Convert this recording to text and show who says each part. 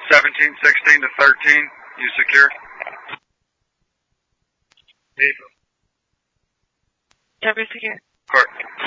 Speaker 1: 1716 to 13, you secure?
Speaker 2: W secure.
Speaker 1: Court.